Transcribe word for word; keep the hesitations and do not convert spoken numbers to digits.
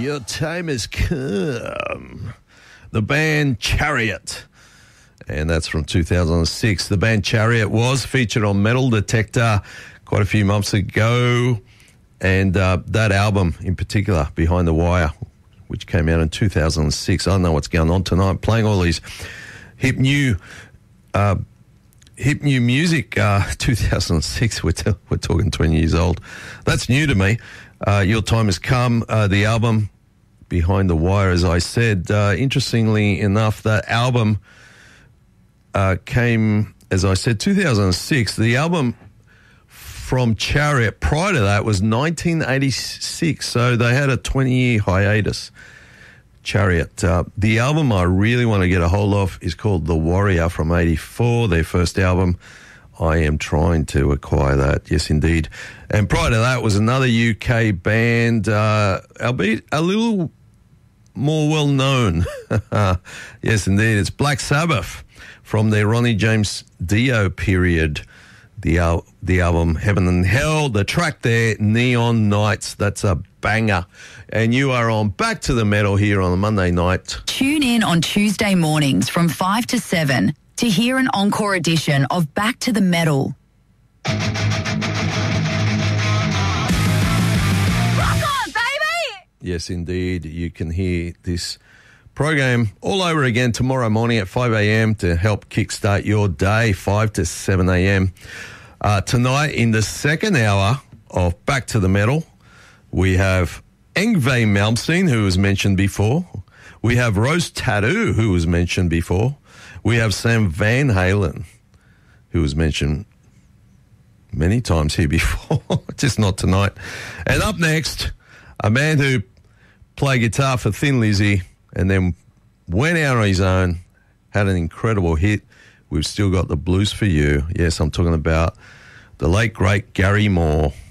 Your time has come. The band Chariot. And that's from two thousand six. The band Chariot was featured on Metal Detector quite a few months ago. And uh, that album in particular, Behind the Wire, which came out in two thousand six. I don't know what's going on tonight. Playing all these hip new uh, hip new music. Uh, two thousand six, we're, t- we're talking twenty years old. That's new to me. Uh, Your Time Has Come, uh, the album Behind the Wire, as I said. Uh, interestingly enough, that album uh, came, as I said, two thousand six. The album from Chariot prior to that was nineteen eighty-six, so they had a twenty-year hiatus. Chariot. Uh, the album I really want to get a hold of is called The Warrior from eighty-four, their first album. I am trying to acquire that, yes indeed. And prior to that was another U K band, uh, albeit a little more well-known. Yes indeed, it's Black Sabbath from their Ronnie James Dio period. The, al- the album Heaven and Hell, the track there, Neon Nights, that's a banger. And you are on Back to the Metal here on a Monday night. Tune in on Tuesday mornings from five to seven to hear an encore edition of Back to the Metal. Rock on, baby! Yes, indeed. You can hear this program all over again tomorrow morning at five a.m. to help kickstart your day, five to seven a.m. Uh, tonight, in the second hour of Back to the Metal, we have Yngwie Malmsteen, who was mentioned before. We have Rose Tattoo, who was mentioned before. We have Sam Van Halen, who was mentioned many times here before, just not tonight. And up next, a man who played guitar for Thin Lizzy and then went out on his own, had an incredible hit. We've still got the blues for you. Yes, I'm talking about the late, great Gary Moore.